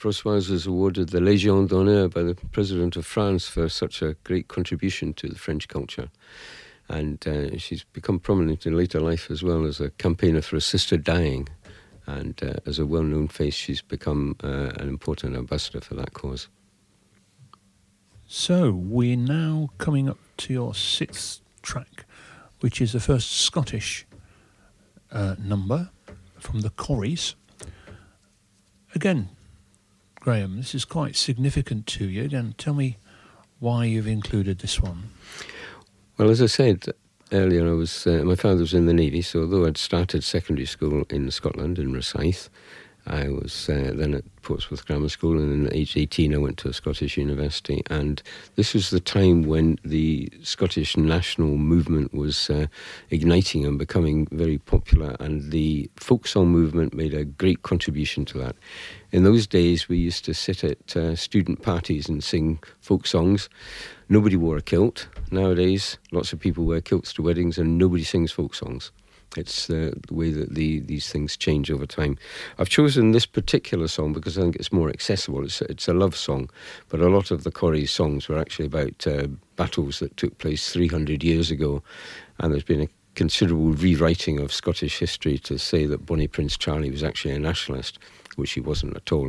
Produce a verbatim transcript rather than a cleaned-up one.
Françoise was awarded the Légion d'honneur by the President of France for such a great contribution to the French culture. And uh, she's become prominent in later life as well as a campaigner for a sister dying. And uh, as a well-known face, she's become uh, an important ambassador for that cause. So we're now coming up to your sixth track, which is the first Scottish uh, number from the Corries. Again, Graham, this is quite significant to you. Then tell me why you've included this one. Well, as I said earlier, I was uh, my father was in the Navy, so although I'd started secondary school in Scotland, in Rosyth, I was uh, then at Portsmouth Grammar School, and at age eighteen I went to a Scottish university. And this was the time when the Scottish national movement was uh, igniting and becoming very popular, and the folk song movement made a great contribution to that. In those days, we used to sit at uh, student parties and sing folk songs. Nobody wore a kilt. Nowadays, lots of people wear kilts to weddings and nobody sings folk songs. It's uh, the way that the, these things change over time. I've chosen this particular song because I think it's more accessible. It's, it's a love song, but a lot of the Corries songs were actually about uh, battles that took place three hundred years ago, and there's been a considerable rewriting of Scottish history to say that Bonnie Prince Charlie was actually a nationalist, which he wasn't at all.